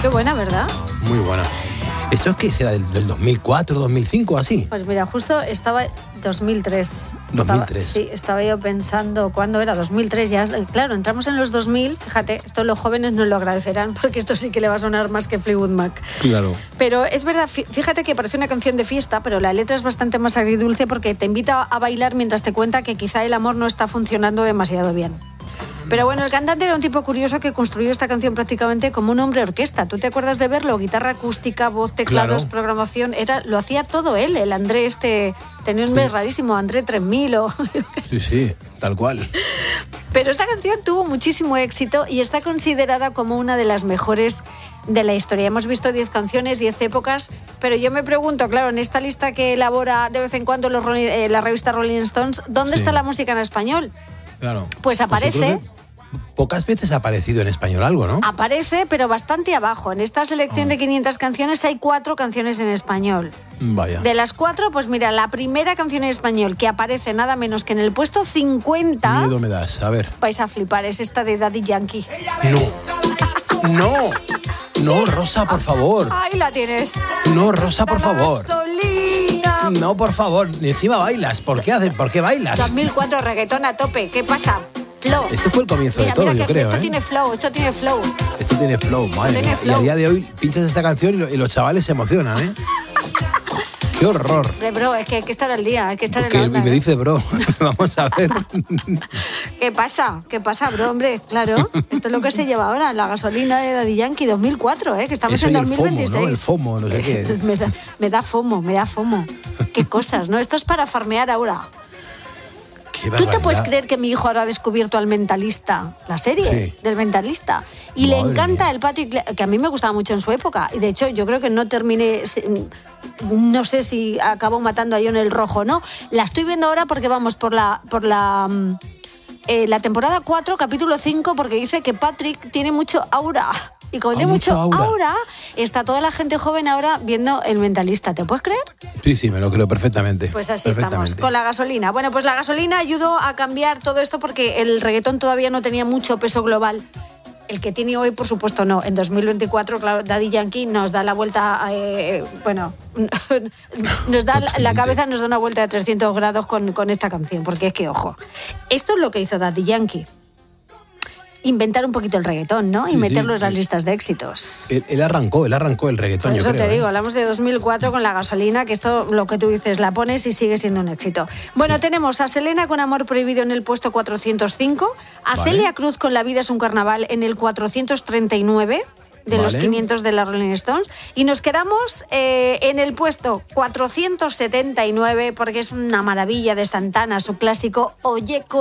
Qué buena, ¿verdad? Muy buena. ¿Esto es qué será del 2004, 2005 así? Pues mira, justo estaba 2003. 2003. Estaba yo pensando, ¿cuándo era? 2003, ya, claro, entramos en los 2000, fíjate, esto los jóvenes nos lo agradecerán porque esto sí que le va a sonar más que Fleetwood Mac. Claro. Pero es verdad, fíjate que parece una canción de fiesta, pero la letra es bastante más agridulce porque te invita a bailar mientras te cuenta que quizá el amor no está funcionando demasiado bien. Pero bueno, el cantante era un tipo curioso que construyó esta canción prácticamente como un hombre orquesta. ¿Tú te acuerdas de verlo? Guitarra acústica, voz, teclados, claro. Programación. Lo hacía todo él, el André tenía un nombre rarísimo, André 3000 o... Sí, tal cual. Pero esta canción tuvo muchísimo éxito y está considerada como una de las mejores de la historia. Hemos visto 10 canciones, 10 épocas, pero yo me pregunto, claro, en esta lista que elabora de vez en cuando la revista Rolling Stones, ¿dónde está la música en español? Claro. Pues aparece... Pocas veces ha aparecido en español algo, ¿no? Aparece, pero bastante abajo. En esta selección de 500 canciones hay 4 canciones en español. Vaya. De las 4, pues mira, la primera canción en español que aparece nada menos que en el puesto 50... Miedo me das, a ver. Vais a flipar, es esta de Daddy Yankee. No, Rosa, por favor. Ahí la tienes. No, Rosa, por favor. Gasolina. No, por favor, ni encima bailas. ¿Por qué bailas? 2004, reggaetón a tope. ¿Qué pasa? Flow. Esto fue el comienzo de todo, mira yo creo. Esto tiene flow, Esto tiene flow, madre mía. Y a día de hoy pinchas esta canción y los chavales se emocionan, ¿eh? ¡Qué horror! Bro, es que hay que estar al día, hay que estar en la la onda. Me dice bro, vamos a ver. ¿Qué pasa, bro, hombre? Claro, esto es lo que se lleva ahora, la gasolina de Daddy Yankee 2004, que estamos eso en y 2026. El FOMO, no sé qué. me da FOMO. Qué cosas, ¿no? Esto es para farmear ahora. ¿Tú te puedes creer que mi hijo ahora ha descubierto al Mentalista, la serie del Mentalista? Y le encanta el Patrick, que a mí me gustaba mucho en su época. Y de hecho, yo creo que no terminé, no sé si acabó matando a John el Rojo o no. La estoy viendo ahora porque vamos por la temporada 4, capítulo 5, porque dice que Patrick tiene mucho aura. Y como tiene mucho aura, está toda la gente joven ahora viendo El Mentalista. ¿Te puedes creer? Sí, me lo creo perfectamente. Pues así estamos, con la gasolina. Bueno, pues la gasolina ayudó a cambiar todo esto porque el reggaetón todavía no tenía mucho peso global. El que tiene hoy, por supuesto, no. En 2024, claro, Daddy Yankee nos da la vuelta, nos da la cabeza, nos da una vuelta de 300 grados con esta canción, porque es que, ojo, esto es lo que hizo Daddy Yankee. Inventar un poquito el reggaetón, ¿no? Y meterlo en las listas de éxitos. Él arrancó el reggaetón, yo creo. Eso te digo, hablamos de 2004 con la gasolina, que esto, lo que tú dices, la pones y sigue siendo un éxito. Bueno, tenemos a Selena con Amor Prohibido en el puesto 405, a Celia Cruz con La vida es un carnaval en el 439... de los 500 de la Rolling Stones, y nos quedamos en el puesto 479 porque es una maravilla de Santana, su clásico Oye